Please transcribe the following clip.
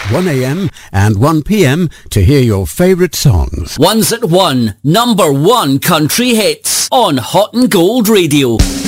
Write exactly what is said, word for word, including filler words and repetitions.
one a m and one p m to hear your favourite songs. Ones at one, number one country hits on Hot and Gold Radio.